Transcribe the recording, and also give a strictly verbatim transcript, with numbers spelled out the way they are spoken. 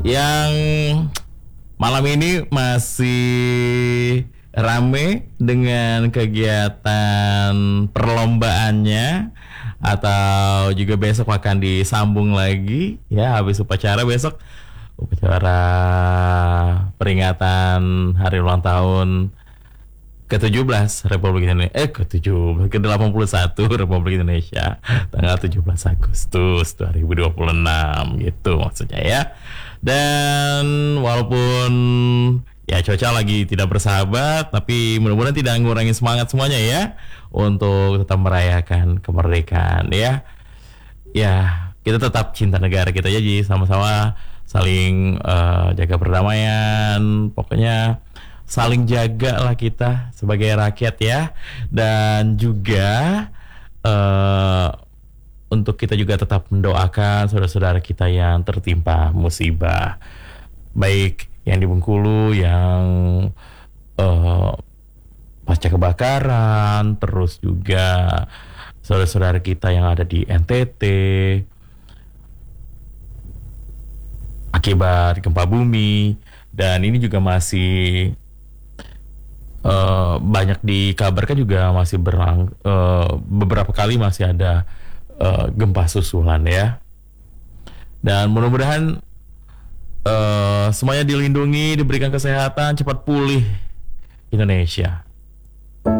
yang malam ini masih rame dengan kegiatan perlombaannya, atau juga besok akan disambung lagi ya habis upacara besok, upacara peringatan hari ulang tahun ke tujuh belas Republik Indonesia, eh ke tujuh belas ke delapan puluh satu Republik Indonesia tanggal tujuh belas Agustus dua ribu dua puluh enam gitu maksudnya ya. Dan walaupun ya cuaca lagi tidak bersahabat, tapi mudah-mudahan tidak mengurangi semangat semuanya ya untuk tetap merayakan kemerdekaan ya. Ya, kita tetap cinta negara kita ya, jadi sama-sama saling uh, jaga perdamaian, pokoknya saling jaga lah kita sebagai rakyat ya. Dan juga uh, untuk kita juga tetap mendoakan saudara-saudara kita yang tertimpa musibah, baik yang di Bengkulu, yang uh, pasca kebakaran, terus juga saudara-saudara kita yang ada di N T T akibat gempa bumi. Dan ini juga masih uh, banyak dikabarkan juga masih berlang uh, beberapa kali masih ada uh, gempa susulan ya. Dan mudah-mudahan uh, semuanya dilindungi, diberikan kesehatan, cepat pulih Indonesia.